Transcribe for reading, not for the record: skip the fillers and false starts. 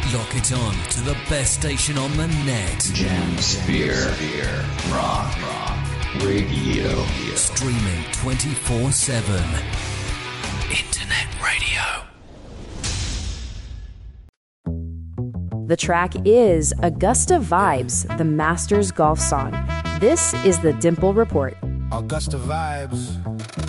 Lock it on to the best station on the net. Jamsphere. Rock Radio. Streaming 24/7. Internet radio. The track is Augusta Vibes, the Masters golf song. This is the Dimple Report. Augusta Vibes.